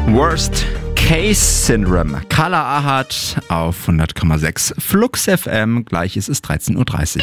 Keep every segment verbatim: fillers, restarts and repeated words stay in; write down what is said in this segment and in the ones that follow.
Worst Case Syndrome. Kala Ahad auf hundert Komma sechs Flux F M. Gleich ist es dreizehn Uhr dreißig.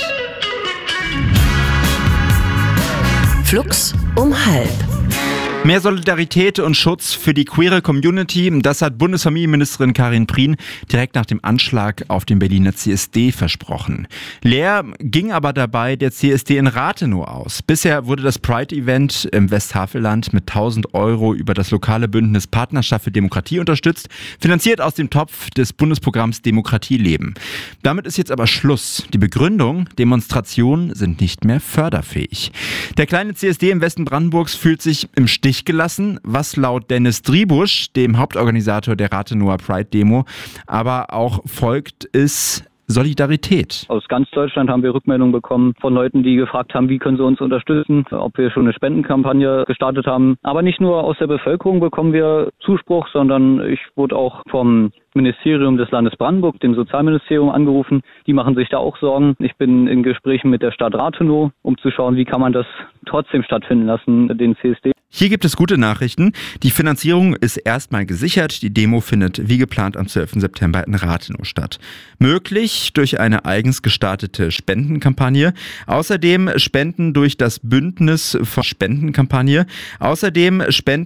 Flux um halb. Mehr Solidarität und Schutz für die queere Community, das hat Bundesfamilienministerin Karin Prien direkt nach dem Anschlag auf den Berliner C S D versprochen. Leer ging aber dabei der C S D in Rathenow aus. Bisher wurde das Pride-Event im Westhavelland mit tausend Euro über das lokale Bündnis Partnerschaft für Demokratie unterstützt, finanziert aus dem Topf des Bundesprogramms Demokratie leben. Damit ist jetzt aber Schluss. Die Begründung, Demonstrationen sind nicht mehr förderfähig. Der kleine C S D im Westen Brandenburgs fühlt sich im Stich gelassen, was laut Dennis Driebusch, dem Hauptorganisator der Rathenower Pride-Demo, aber auch folgt, ist Solidarität. Aus ganz Deutschland haben wir Rückmeldungen bekommen von Leuten, die gefragt haben, wie können sie uns unterstützen, ob wir schon eine Spendenkampagne gestartet haben. Aber nicht nur aus der Bevölkerung bekommen wir Zuspruch, sondern ich wurde auch vom Ministerium des Landes Brandenburg, dem Sozialministerium, angerufen. Die machen sich da auch Sorgen. Ich bin in Gesprächen mit der Stadt Rathenow, um zu schauen, wie kann man das trotzdem stattfinden lassen, den C S D. Hier gibt es gute Nachrichten. Die Finanzierung ist erstmal gesichert. Die Demo findet wie geplant am zwölften September in Rathenow statt. Möglich durch eine eigens gestartete Spendenkampagne. Außerdem Spenden durch das Bündnis für Spendenkampagne. Außerdem Spenden